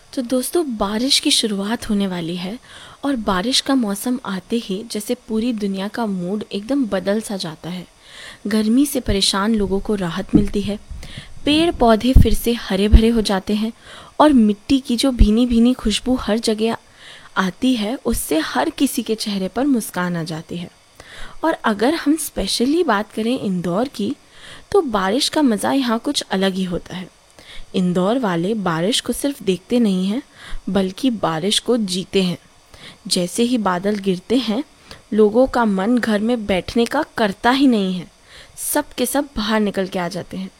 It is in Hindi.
तो दोस्तों बारिश की शुरुआत होने वाली है और बारिश का मौसम आते ही जैसे पूरी दुनिया का मूड एकदम बदल सा जाता है। गर्मी से परेशान लोगों को राहत मिलती है, पेड़ पौधे फिर से हरे भरे हो जाते हैं और मिट्टी की जो भीनी भीनी खुशबू हर जगह आती है उससे हर किसी के चेहरे पर मुस्कान आ जाती है। और अगर हम स्पेशली बात करें इंदौर की, तो बारिश का मज़ा यहाँ कुछ अलग ही होता है। इंदौर वाले बारिश को सिर्फ देखते नहीं हैं बल्कि बारिश को जीते हैं। जैसे ही बादल गिरते हैं लोगों का मन घर में बैठने का करता ही नहीं है, सब के सब बाहर निकल के आ जाते हैं।